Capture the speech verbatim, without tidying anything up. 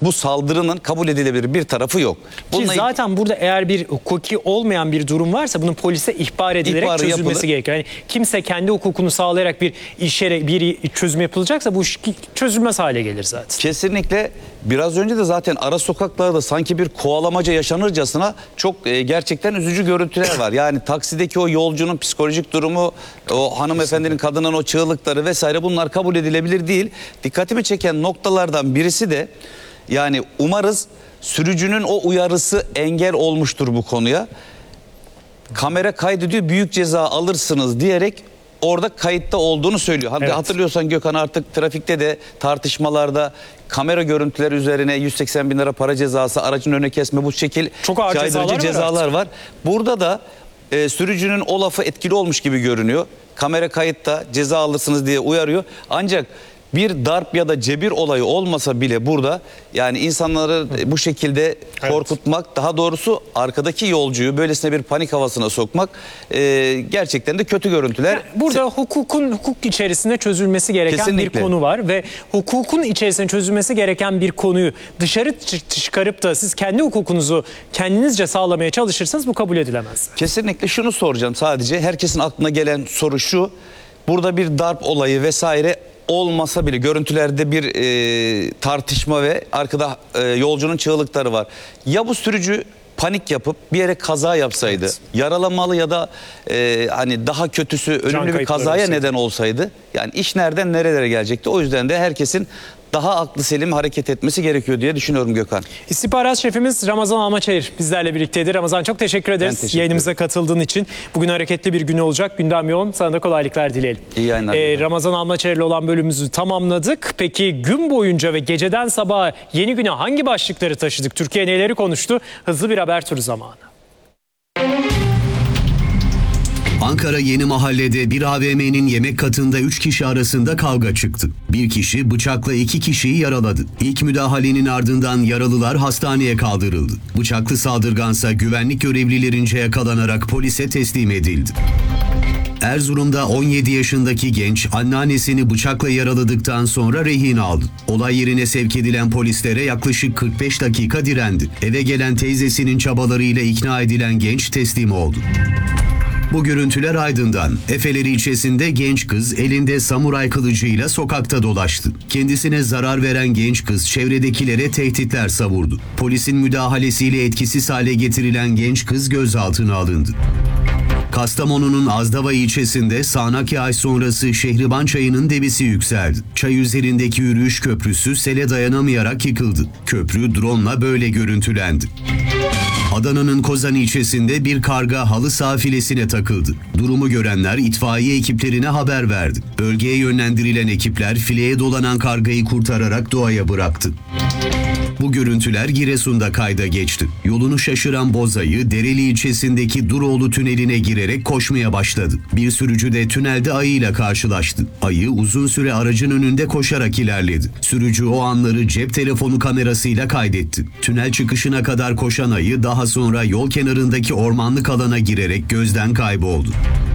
bu saldırının kabul edilebilir bir tarafı yok. Ki zaten burada eğer bir hukuki olmayan bir durum varsa bunun polise ihbar edilerek İhbarı çözülmesi yapılır. gerekiyor. Yani kimse kendi hukukunu sağlayarak bir işe bir çözüm yapılacaksa bu iş çözülmez hale gelir zaten. Kesinlikle. Biraz önce de zaten ara sokaklarda sanki bir kovalamaca yaşanırcasına çok e, gerçekten üzücü görüntüler var. Yani taksideki o yolcunun psikolojik durumu, o hanımefendinin kadının o çığlıkları vesaire, bunlar kabul edilebilir değil. Dikkatimi çeken noktalardan birisi de, yani umarız sürücünün o uyarısı engel olmuştur bu konuya. Kamera kaydediyor, büyük ceza alırsınız diyerek orada kayıtta olduğunu söylüyor. Evet. Hatırlıyorsan Gökhan, artık trafikte de tartışmalarda kamera görüntüleri üzerine yüz seksen bin lira para cezası, aracın önüne kesme, bu şekil çok ağır cezalar, cezalar var, var. Burada da e, sürücünün o lafı etkili olmuş gibi görünüyor. Kamera kayıtta, ceza alırsınız diye uyarıyor. Ancak bir darp ya da cebir olayı olmasa bile burada yani insanları bu şekilde korkutmak, evet, daha doğrusu arkadaki yolcuyu böylesine bir panik havasına sokmak e, gerçekten de kötü görüntüler. Yani burada hukukun hukuk içerisinde çözülmesi gereken Kesinlikle. bir konu var ve hukukun içerisinde çözülmesi gereken bir konuyu dışarı çıkarıp da siz kendi hukukunuzu kendinizce sağlamaya çalışırsanız bu kabul edilemez. Kesinlikle. Şunu soracağım sadece, herkesin aklına gelen soru şu: burada bir darp olayı vesaire olmasa bile görüntülerde bir e, tartışma ve arkada e, yolcunun çığlıkları var. Ya bu sürücü panik yapıp bir yere kaza yapsaydı, evet, yaralanmalı ya da e, hani daha kötüsü ölümlü bir kazaya olsaydı, neden olsaydı, yani iş nereden nerelere gelecekti? O yüzden de herkesin daha aklı selim hareket etmesi gerekiyor diye düşünüyorum Gökhan. İstihbarat Şefimiz Ramazan Almaçayır bizlerle birlikteydi. Ramazan, çok teşekkür ederiz teşekkür yayınımıza ederim. katıldığın için. Bugün hareketli bir gün olacak. Gündem yoğun. Sana da kolaylıklar dileyelim. İyi yayınlar. Ee, Ramazan Almaçayır'la olan bölümümüzü tamamladık. Peki gün boyunca ve geceden sabaha yeni güne hangi başlıkları taşıdık? Türkiye neleri konuştu? Hızlı bir haber turu zamanı. Ankara Yeni Mahalle'de bir A V M'nin yemek katında üç kişi arasında kavga çıktı. Bir kişi bıçakla iki kişiyi yaraladı. İlk müdahalenin ardından yaralılar hastaneye kaldırıldı. Bıçaklı saldırgansa güvenlik görevlilerince yakalanarak polise teslim edildi. Erzurum'da on yedi yaşındaki genç anneannesini bıçakla yaraladıktan sonra rehin aldı. Olay yerine sevk edilen polislere yaklaşık kırk beş dakika direndi. Eve gelen teyzesinin çabalarıyla ikna edilen genç teslim oldu. Bu görüntüler Aydın'dan. Efeleri ilçesinde genç kız elinde samuray kılıcıyla sokakta dolaştı. Kendisine zarar veren genç kız çevredekilere tehditler savurdu. Polisin müdahalesiyle etkisiz hale getirilen genç kız gözaltına alındı. Kastamonu'nun Azdava ilçesinde sağanak yağış sonrası Şehriban Çayı'nın debisi yükseldi. Çay üzerindeki yürüyüş köprüsü sele dayanamayarak yıkıldı. Köprü drone'la böyle görüntülendi. Adana'nın Kozan ilçesinde bir karga halı saha filesine takıldı. Durumu görenler itfaiye ekiplerine haber verdi. Bölgeye yönlendirilen ekipler fileye dolanan kargayı kurtararak doğaya bıraktı. Bu görüntüler Giresun'da kayda geçti. Yolunu şaşıran bozayı Dereli ilçesindeki Duroğlu tüneline girerek koşmaya başladı. Bir sürücü de tünelde ayıyla karşılaştı. Ayı uzun süre aracın önünde koşarak ilerledi. Sürücü o anları cep telefonu kamerasıyla kaydetti. Tünel çıkışına kadar koşan ayı daha sonra yol kenarındaki ormanlık alana girerek gözden kayboldu.